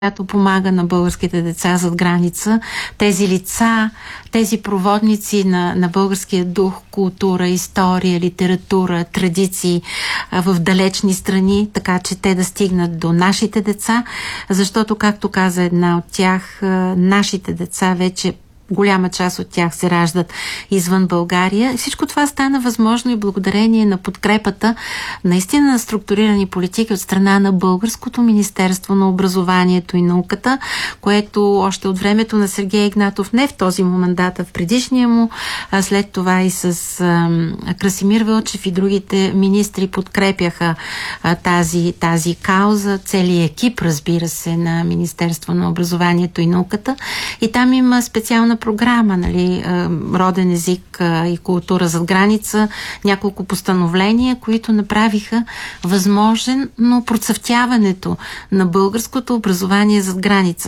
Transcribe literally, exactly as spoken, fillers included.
която помага на българските деца зад граница. Тези лица, тези проводници на, на българския дух, култура, история, литература, традиции а, в далечни страни, така че те да стигнат до нашите деца, защото, както каза една от тях, а, нашите деца вече голяма част от тях се раждат извън България. Всичко това стана възможно и благодарение на подкрепата наистина на структурирани политики от страна на Българското Министерство на образованието и науката, което още от времето на Сергей Игнатов, не в този му мандат, а в предишния му, а след това и с а, Красимир Вълчев и другите министри подкрепяха а, тази, тази кауза. Целият екип, разбира се, на Министерство на образованието и науката. И там има специална програма, нали, роден език и култура зад граница, няколко постановления, които направиха възможно процъфтяването на българското образование зад граница.